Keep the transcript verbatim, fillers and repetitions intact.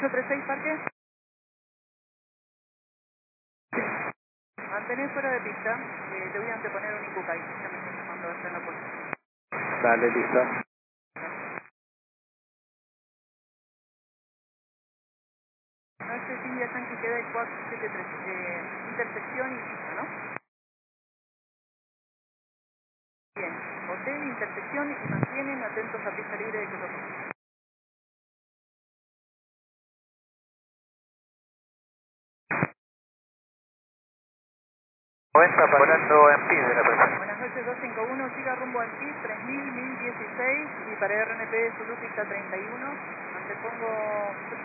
ocho tres seis, parque. Mantener fuera de pista, eh, te voy a anteponer un Icucay, ya me estoy llamando a estar en la puerta. Dale, listo. Noche India Yankee queda el cuatro siete tres, eh, intersección y pista, ¿no? Bien, hotel, intersección y mantienen atentos a pista libre de Cotopó. noventa parando en pie de la persona. Buenas noches, doscientos cincuenta y uno, siga rumbo al P I S tres mil, mil dieciséis y para R N P Zulu pista treinta y uno, antepongo